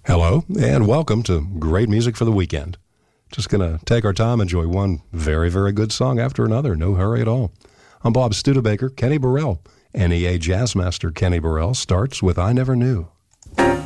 Hello, and welcome to Great Music for the Weekend. Just going to take our time, enjoy one very, very good song after another. No hurry at all. I'm Bob Studebaker. Kenny Burrell, NEA Jazzmaster Kenny Burrell, starts with I Never Knew.